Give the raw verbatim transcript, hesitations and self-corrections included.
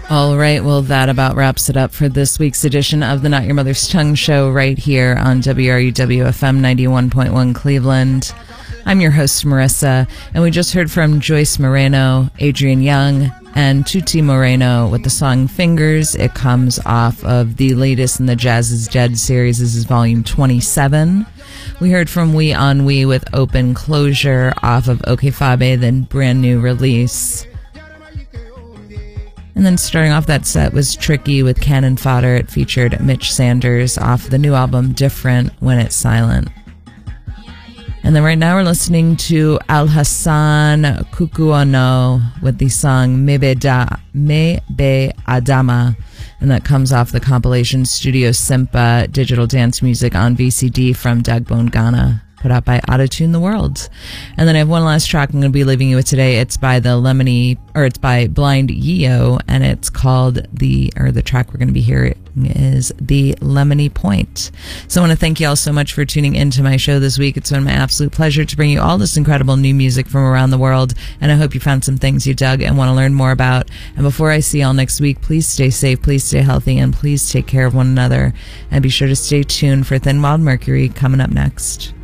All right, well, that about wraps it up for this week's edition of the Not Your Mother's Tongue Show right here on W R U W F M ninety-one point one Cleveland. I'm your host, Marissa, and we just heard from Joyce Moreno, Adrian Young, and Tutti Moreno with the song Fingers. It comes off of the latest in the Jazz is Dead series. This is volume twenty-seven. We heard from We on We with Open Closure off of Ok Fabe, then brand new release. And then starting off that set was Tricky with Cannon Fodder. It featured Mitch Sanders off the new album Different When It's Silent. And then right now we're listening to Alhassan Kukuono with the song Mebe Da Mebe Adama. And that comes off the compilation Studio Simpa Digital Dance Music on V C D from Dagbone Ghana, put out by Autotune the World. And then I have one last track I'm going to be leaving you with today. It's by the Lemony, or it's by Blind Yeo, and it's called the, or the track we're going to be hearing is The Lemony Point. So I want to thank you all so much for tuning into my show this week. It's been my absolute pleasure to bring you all this incredible new music from around the world, and I hope you found some things you dug and want to learn more about. And before I see you all next week, please stay safe, please stay healthy, and please take care of one another. And be sure to stay tuned for Thin Wild Mercury coming up next.